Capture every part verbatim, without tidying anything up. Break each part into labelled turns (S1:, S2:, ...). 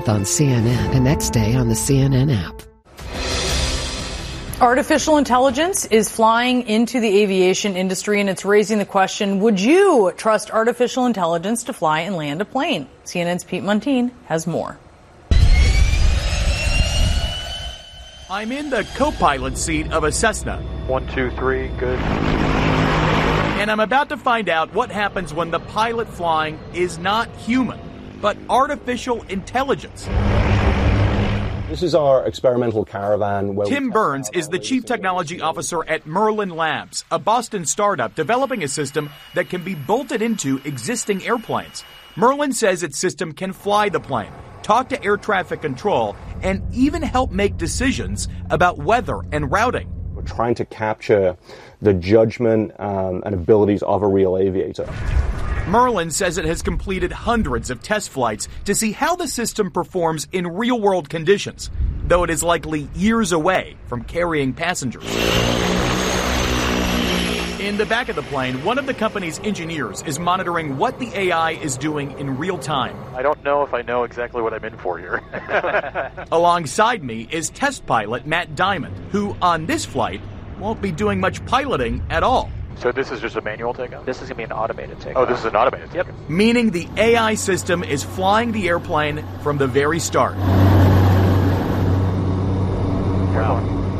S1: tenth on C N N and next day on the C N N app.
S2: Artificial intelligence is flying into the aviation industry, and it's raising the question, would you trust artificial intelligence to fly and land a plane? C N N's Pete Muntean has more.
S3: I'm in the co-pilot seat of a Cessna.
S4: One, two, three, good.
S3: And I'm about to find out what happens when the pilot flying is not human, but artificial intelligence.
S5: This is our experimental caravan. Where
S3: Tim Burns is the chief technology officer at Merlin Labs, a Boston startup developing a system that can be bolted into existing airplanes. Merlin says its system can fly the plane, talk to air traffic control, and even help make decisions about weather and routing.
S5: We're trying to capture the judgment um, and abilities of a real aviator.
S3: Merlin says it has completed hundreds of test flights to see how the system performs in real-world conditions, though it is likely years away from carrying passengers. In the back of the plane, one of the company's engineers is monitoring what the A I is doing in real time.
S4: I don't know if I know exactly what I'm in for here.
S3: Alongside me is test pilot Matt Diamond, who on this flight won't be doing much piloting at all.
S4: So this is just a manual takeoff?
S6: This is going to be an automated takeoff.
S4: Oh, this is an automated takeoff.
S6: Yep.
S3: Meaning the A I system is flying the airplane from the very start.
S4: Wow.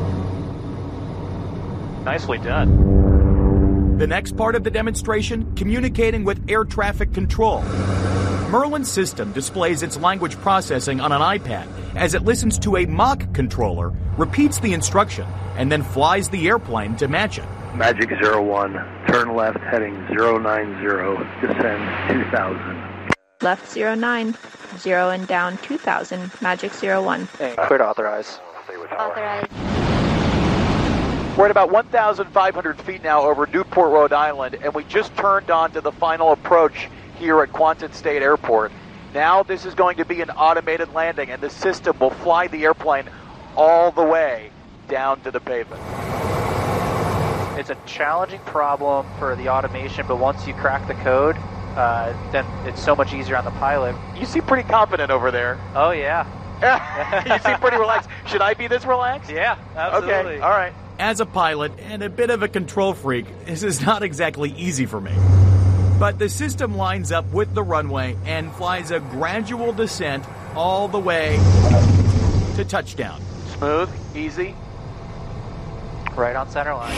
S6: Nicely done.
S3: The next part of the demonstration, communicating with air traffic control. Merlin's system displays its language processing on an iPad as it listens to a mock controller, repeats the instruction, and then flies the airplane to match it.
S7: Magic zero one, turn left heading zero nine zero, descend two thousand.
S8: Left zero nine, zero and down two thousand, magic zero one.
S6: And clear to authorize.
S8: Authorize.
S4: We're at about one thousand five hundred feet now over Newport, Rhode Island, and we just turned on to the final approach here at Quonset State Airport. Now this is going to be an automated landing, and the system will fly the airplane all the way down to the pavement.
S6: It's a challenging problem for the automation, but once you crack the code, uh, then it's so much easier on the pilot.
S4: You seem pretty confident over there.
S6: Oh, yeah.
S4: You seem pretty relaxed. Should I be this relaxed?
S6: Yeah, absolutely.
S4: Okay, all right.
S3: As a pilot and a bit of a control freak, this is not exactly easy for me. But the system lines up with the runway and flies a gradual descent all the way to touchdown.
S4: Smooth, easy.
S6: Right on center line.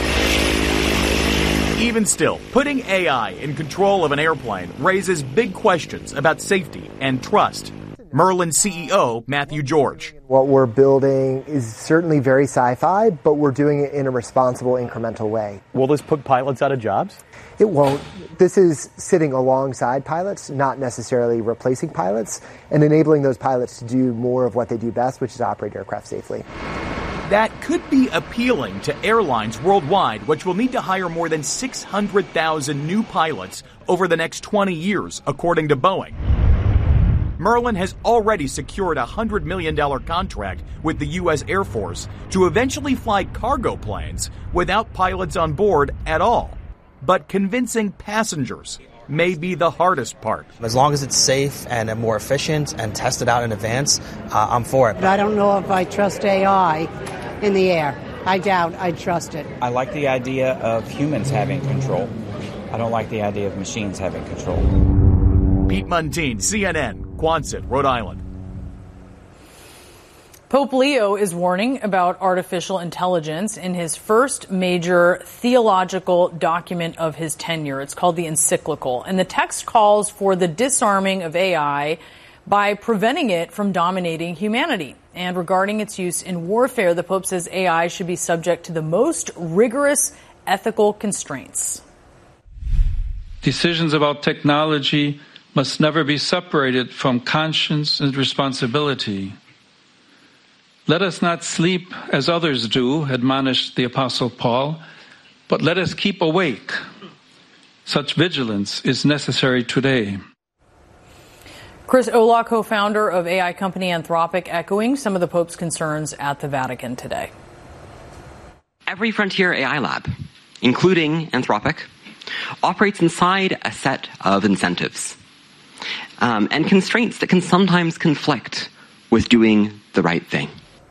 S3: Even still, putting A I in control of an airplane raises big questions about safety and trust. Merlin C E O Matthew George.
S9: What we're building is certainly very sci-fi, but we're doing it in a responsible, incremental way.
S10: Will this put pilots out of jobs?
S9: It won't. This is sitting alongside pilots, not necessarily replacing pilots, and enabling those pilots to do more of what they do best, which is operate aircraft safely.
S3: That could be appealing to airlines worldwide, which will need to hire more than six hundred thousand new pilots over the next twenty years, according to Boeing. Merlin has already secured a one hundred million dollars contract with the U S Air Force to eventually fly cargo planes without pilots on board at all. But convincing passengers may be the hardest part.
S11: As long as it's safe and more efficient and tested out in advance, uh, I'm for it.
S12: But I don't know if I trust A I in the air. I doubt I'd trust it.
S13: I like the idea of humans having control. I don't like the idea of machines having control.
S3: Pete Muntean, C N N, Quonset, Rhode Island.
S2: Pope Leo is warning about artificial intelligence in his first major theological document of his tenure. It's called the Encyclical, and the text calls for the disarming of A I by preventing it from dominating humanity. And regarding its use in warfare, the Pope says A I should be subject to the most rigorous ethical constraints.
S14: Decisions about technology must never be separated from conscience and responsibility. Let us not sleep as others do, admonished the Apostle Paul, but let us keep awake. Such vigilance is necessary today.
S2: Chris Olah, co-founder of A I company Anthropic, echoing some of the Pope's concerns at the Vatican today.
S15: Every frontier A I lab, including Anthropic, operates inside a set of incentives um, and constraints that can sometimes conflict with doing the right thing.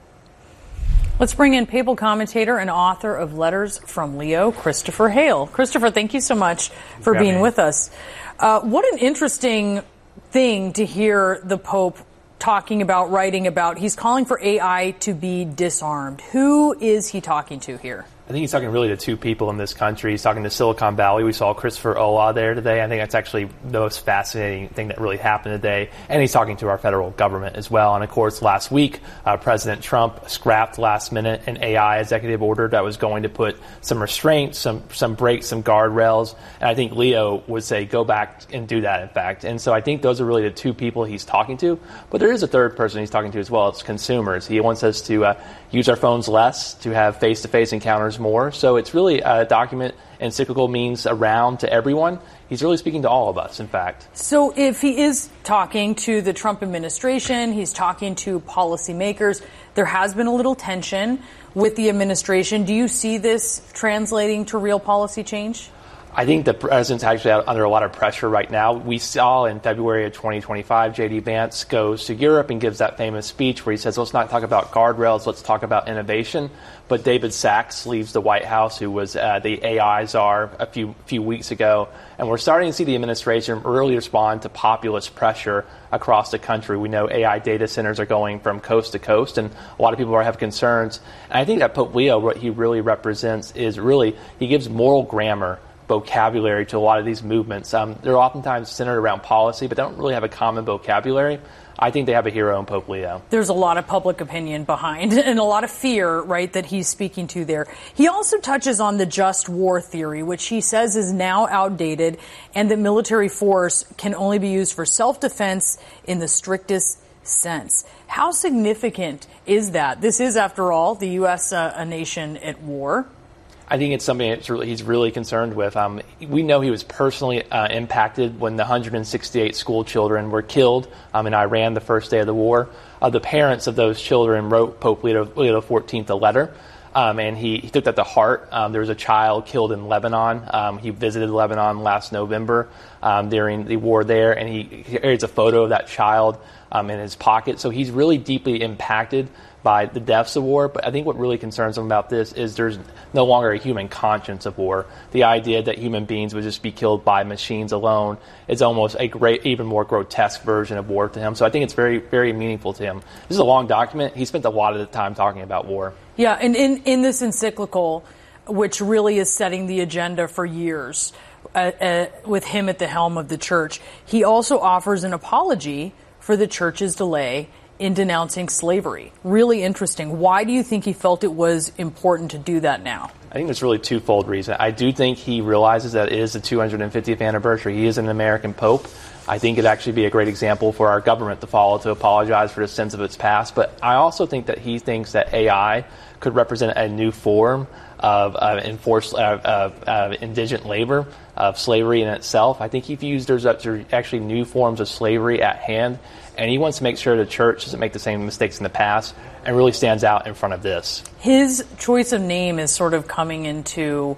S2: Let's bring in papal commentator and author of Letters from Leo, Christopher Hale. Christopher, thank you so much for being with us. Uh, what an interesting thing to hear the Pope talking about, writing about. He's calling for A I to be disarmed. Who is he talking to here?
S16: I think he's talking really to two people in this country. He's talking to Silicon Valley. We saw Christopher Olah there today. I think that's actually the most fascinating thing that really happened today. And he's talking to our federal government as well. And of course, last week, uh, President Trump scrapped last minute an A I executive order that was going to put some restraints, some some brakes, some guardrails. And I think Leo would say, go back and do that, in fact. And so I think those are really the two people he's talking to. But there is a third person he's talking to as well. It's consumers. He wants us to uh, use our phones less, to have face-to-face encounters more. So it's really a document encyclical means around to everyone. He's really speaking to all of us, in fact.
S2: So if he is talking to the Trump administration, he's talking to policymakers, there has been a little tension with the administration. Do you see this translating to real policy change?
S16: I think the president's actually under a lot of pressure right now. We saw in February of twenty twenty-five, J D Vance goes to Europe and gives that famous speech where he says, let's not talk about guardrails, let's talk about innovation. But David Sachs leaves the White House, who was uh, the A I czar a few few weeks ago. And we're starting to see the administration really respond to populist pressure across the country. We know A I data centers are going from coast to coast, and a lot of people are have concerns. And I think that Pope Leo, what he really represents is really, he gives moral grammar, vocabulary to a lot of these movements. Um, they're oftentimes centered around policy, but they don't really have a common vocabulary. I think they have a hero in Pope Leo.
S2: There's a lot of public opinion behind and a lot of fear, right, that he's speaking to there. He also touches on the just war theory, which he says is now outdated, and that military force can only be used for self-defense in the strictest sense. How significant is that? This is, after all, the U S uh, a nation at war.
S16: I think it's something that's really, he's really concerned with. Um, we know he was personally uh, impacted when the one hundred sixty-eight school children were killed um, in Iran the first day of the war. Uh, the parents of those children wrote Pope Leo, Leo the fourteenth a letter, um, and he, he took that to heart. Um, there was a child killed in Lebanon. Um, he visited Lebanon last November um, during the war there, and he, he carries a photo of that child um, in his pocket. So he's really deeply impacted by the deaths of war. But I think what really concerns him about this is there's no longer a human conscience of war. The idea that human beings would just be killed by machines alone is almost a great, even more grotesque version of war to him. So I think it's very, very meaningful to him. This is a long document. He spent a lot of the time talking about war.
S2: Yeah, and in, in this encyclical, which really is setting the agenda for years, uh, uh, with him at the helm of the church, he also offers an apology for the church's delay in denouncing slavery. Really interesting. Why do you think he felt it was important to do that now?
S16: I think there's really twofold reason. I do think he realizes that it is the two hundred fiftieth anniversary. He is an American pope. I think it'd actually be a great example for our government to follow, to apologize for the sins of its past. But I also think that he thinks that A I could represent a new form of uh, enforced uh, of, of indigent labor, of slavery in itself. I think he views there's actually new forms of slavery at hand, and he wants to make sure the church doesn't make the same mistakes in the past and really stands out in front of this.
S2: His choice of name is sort of coming into,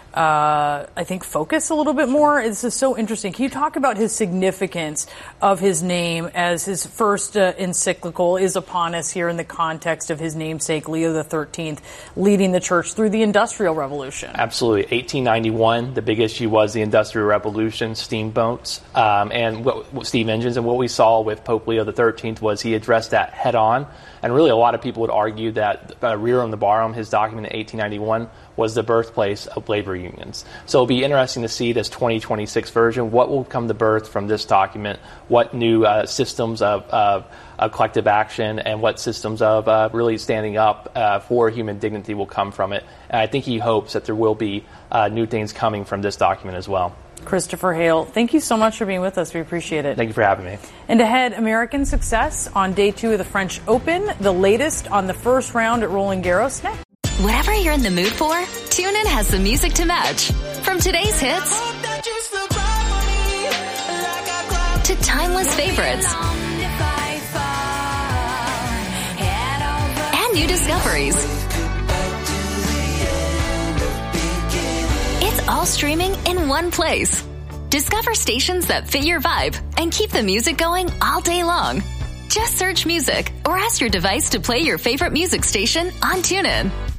S2: uh, I think, focus a little bit more. This is so interesting. Can you talk about his significance of his name as his first uh, encyclical is upon us here in the context of his namesake, Leo the thirteenth, leading the church through the Industrial Revolution?
S16: Absolutely. eighteen ninety-one, the big issue was the Industrial Revolution, steamboats, um, and what, what, steam engines. And what we saw with Pope Leo the thirteenth was he addressed that head on. And really, a lot of people would argue that uh, Rerum Novarum, his document in eighteen ninety-one, was the birthplace of labor unions. So it'll be interesting to see this twenty twenty-six version. What will come to birth from this document? What new uh, systems of, of, of collective action and what systems of uh, really standing up uh, for human dignity will come from it? And I think he hopes that there will be uh, new things coming from this document as well.
S2: Christopher Hale, thank you so much for being with us. We appreciate it.
S16: Thank you for having me.
S2: And ahead, American success on day two of the French Open, the latest on the first round at Roland Garros next.
S17: Whatever you're in the mood for, TuneIn has the music to match. From today's hits to timeless favorites and new discoveries. It's all streaming in one place. Discover stations that fit your vibe and keep the music going all day long. Just search music or ask your device to play your favorite music station on TuneIn.